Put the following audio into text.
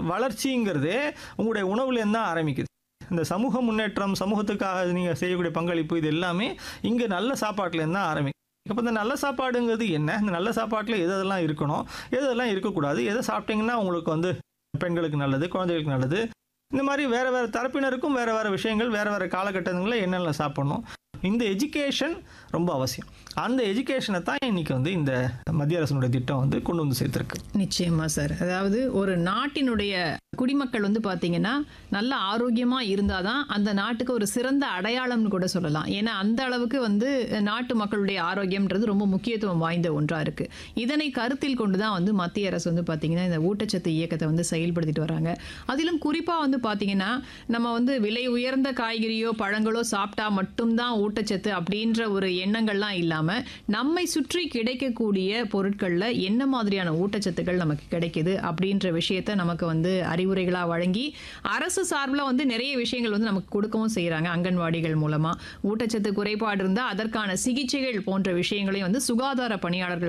வளர்ச்சிங்கிறது உங்களுடைய உணவுலேருந்து தான் ஆரம்பிக்குது. இந்த சமூக முன்னேற்றம், சமூகத்துக்காக நீங்கள் செய்யக்கூடிய பங்களிப்பு இது எல்லாமே இங்கே நல்ல சாப்பாட்டுலேருந்து தான் ஆரம்பிக்கும். அப்போ இந்த நல்ல சாப்பாடுங்கிறது என்ன? இந்த நல்ல சாப்பாட்டில் எதெல்லாம் இருக்கணும், எதெல்லாம் இருக்கக்கூடாது, எதை சாப்பிட்டீங்கன்னா உங்களுக்கு வந்து பெண்களுக்கு நல்லது, குழந்தைகளுக்கு நல்லது, இந்த மாதிரி வேறு வேறு தரப்பினருக்கும் வேறு வேறு விஷயங்கள், வேறு வேறு காலகட்டங்களில் என்னென்ன சாப்பிடணும், இந்த எஜுகேஷன் ரொம்ப அவசியம். அந்த எஜுகேஷனை தான் இன்னைக்கு வந்து இந்த மத்திய அரசினுடைய திட்டம் வந்து கொண்டு வந்து சேர்த்துருக்கு. நிச்சயமா சார். அதாவது ஒரு நாட்டினுடைய குடிமக்கள் வந்து பார்த்தீங்கன்னா நல்ல ஆரோக்கியமாக இருந்தால் தான் அந்த நாட்டுக்கு ஒரு சிறந்த அடையாளம்னு கூட சொல்லலாம். ஏன்னா அந்த அளவுக்கு வந்து நாட்டு மக்களுடைய ஆரோக்கியம்ன்றது ரொம்ப முக்கியத்துவம் வாய்ந்த ஒன்றாக இருக்குது. இதனை கருத்தில் கொண்டு தான் வந்து மத்திய அரசு வந்து பார்த்தீங்கன்னா இந்த ஊட்டச்சத்து இயக்கத்தை வந்து செயல்படுத்திட்டு வராங்க. அதிலும் குறிப்பாக வந்து பார்த்தீங்கன்னா நம்ம வந்து விலை உயர்ந்த காய்கறியோ பழங்களோ சாப்பிட்டா மட்டும்தான் ஊட்டச்சத்து அப்படின்ற ஒரு எண்ணங்கள்லாம் இல்லாமல் நம்மை சுற்றி கிடைக்கக்கூடிய பொருட்களில் என்ன மாதிரியான ஊட்டச்சத்துக்கள் நமக்கு கிடைக்குது அப்படின்ற விஷயத்தை நமக்கு வந்து அறிவுரைகளாக வழங்கி அரசு சார்பில் வந்து நிறைய விஷயங்கள் வந்து நமக்கு கொடுக்கவும் செய்கிறாங்க. அங்கன்வாடிகள் மூலமாக ஊட்டச்சத்து குறைபாடு இருந்தால் அதற்கான சிகிச்சைகள் போன்ற விஷயங்களையும் வந்து சுகாதார பணியாளர்கள்